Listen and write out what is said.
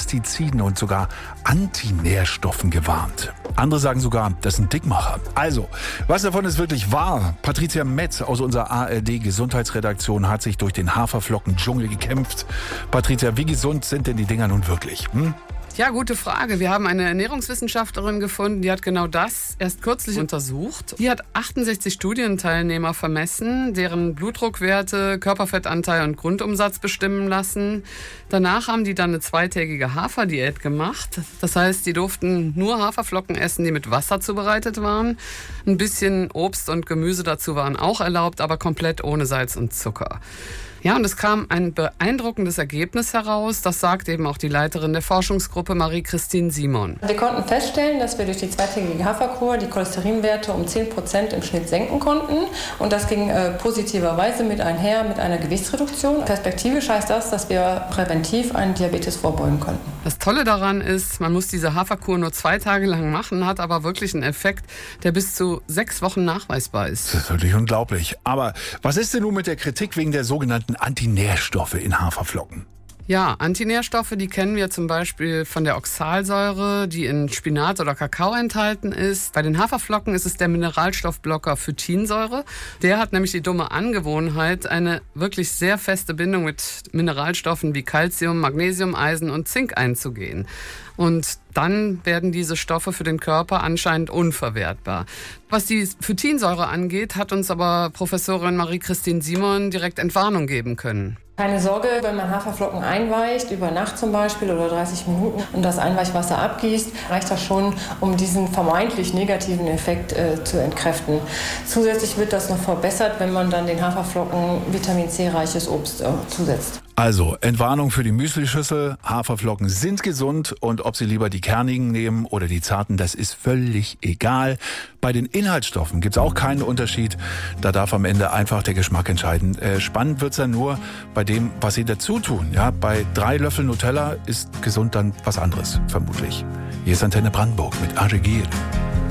Pestiziden und sogar Antinährstoffen gewarnt. Andere sagen sogar, das ist ein Dickmacher. Also, was davon ist wirklich wahr? Patricia Metz aus unserer ARD-Gesundheitsredaktion hat sich durch den Haferflocken-Dschungel gekämpft. Patricia, wie gesund sind denn die Dinger nun wirklich? Ja, gute Frage. Wir haben eine Ernährungswissenschaftlerin gefunden, die hat genau das erst kürzlich untersucht. Die hat 68 Studienteilnehmer vermessen, deren Blutdruckwerte, Körperfettanteil und Grundumsatz bestimmen lassen. Danach haben die dann eine 2-tägige Haferdiät gemacht. Das heißt, die durften nur Haferflocken essen, die mit Wasser zubereitet waren. Ein bisschen Obst und Gemüse dazu waren auch erlaubt, aber komplett ohne Salz und Zucker. Ja, und es kam ein beeindruckendes Ergebnis heraus. Das sagt eben auch die Leiterin der Forschungsgruppe, Marie-Christine Simon. Wir konnten feststellen, dass wir durch die 2-tägige Haferkur die Cholesterinwerte um 10% im Schnitt senken konnten. Und das ging positiverweise mit einher mit einer Gewichtsreduktion. Perspektivisch heißt das, dass wir präventiv einen Diabetes vorbeugen könnten. Das Tolle daran ist, man muss diese Haferkur nur 2 Tage lang machen, hat aber wirklich einen Effekt, der bis zu 6 Wochen nachweisbar ist. Das ist wirklich unglaublich. Aber was ist denn nun mit der Kritik wegen der sogenannten Antinährstoffe in Haferflocken? Ja, Antinährstoffe, die kennen wir zum Beispiel von der Oxalsäure, die in Spinat oder Kakao enthalten ist. Bei den Haferflocken ist es der Mineralstoffblocker Phytinsäure. Der hat nämlich die dumme Angewohnheit, eine wirklich sehr feste Bindung mit Mineralstoffen wie Calcium, Magnesium, Eisen und Zink einzugehen. Und dann werden diese Stoffe für den Körper anscheinend unverwertbar. Was die Phytinsäure angeht, hat uns aber Professorin Marie-Christine Simon direkt Entwarnung geben können. Keine Sorge, wenn man Haferflocken einweicht, über Nacht zum Beispiel oder 30 Minuten und das Einweichwasser abgießt, reicht das schon, um diesen vermeintlich negativen Effekt zu entkräften. Zusätzlich wird das noch verbessert, wenn man dann den Haferflocken Vitamin C-reiches Obst zusetzt. Also, Entwarnung für die Müslischüssel. Haferflocken sind gesund und ob Sie lieber die kernigen nehmen oder die zarten, das ist völlig egal. Bei den Inhaltsstoffen gibt's auch keinen Unterschied. Da darf am Ende einfach der Geschmack entscheiden. Spannend wird's dann nur bei dem, was Sie dazu tun. Ja, bei 3 Löffel Nutella ist gesund dann was anderes, vermutlich. Hier ist Antenne Brandenburg mit Ajegir.